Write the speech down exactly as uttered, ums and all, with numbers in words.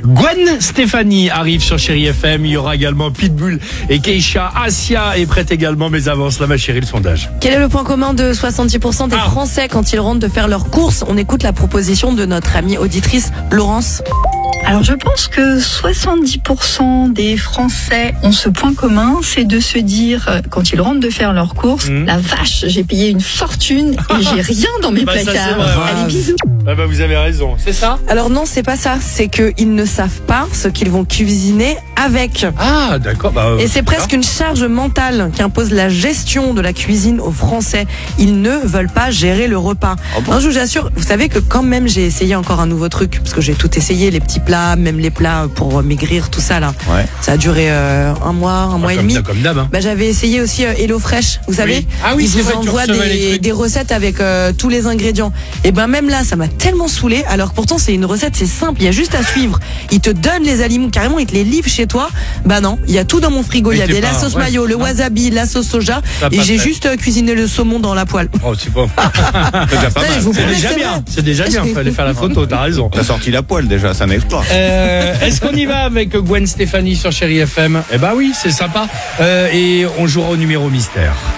Gwen Stefani arrive sur Chérie F M. Il y aura également Pitbull et Keisha. Asia est prête également, mais avance là, ma chérie, le sondage. Quel est le point commun de soixante-dix pour cent des Ah. Français quand ils rentrent de faire leurs courses? On écoute la proposition de notre amie auditrice Laurence. Alors je pense que soixante-dix pour cent des Français ont ce point commun, c'est de se dire, euh, quand ils rentrent de faire leurs courses, Mmh. la vache, j'ai payé une fortune et j'ai rien dans mes Bah, ça, c'est placards. vrai, ouais. Allez, bisous. Ah bah vous avez raison, c'est ça? Alors non, c'est pas ça. C'est qu'ils ne savent pas ce qu'ils vont cuisiner avec. Ah d'accord. Bah, Et c'est presque une charge mentale qui impose la gestion de la cuisine aux Français. Ils ne veulent pas gérer le repas. Non, je vous assure, vous savez que quand même j'ai essayé encore un nouveau truc, parce que j'ai tout essayé, les petits plats, même les plats pour maigrir, tout ça là. Ouais. Ça a duré euh, un mois, un mois et comme, demi. comme d'hab. Hein. Bah, j'avais essayé aussi euh, HelloFresh, vous savez. Oui. Ah oui, ils c'est vous vrai que tu envoient recevais les des, trucs. des recettes avec euh, tous les ingrédients. Et ben même là, ça m'a tellement saoulé. Alors pourtant c'est une recette, c'est simple, il y a juste à suivre. Ils te donnent les aliments, carrément ils te les livrent chez toi. Bah non, il y a tout dans mon frigo. Il y Mais t'es avait la pas- sauce ouais, mayo, le non. wasabi, la sauce soja, Ça a et pas j'ai fait. juste euh, cuisiné le saumon dans la poêle. Oh c'est bon. C'est déjà pas Ça, mal. je vous C'est promets que déjà c'est bien. vrai. C'est déjà bien. Fallait faire la photo. T'as raison. T'as sorti la poêle déjà, c'est un exploit. Euh, Est-ce qu'on y va avec Gwen Stefani sur Chérie F M? Eh bah oui, c'est sympa. Euh, et on jouera au numéro mystère.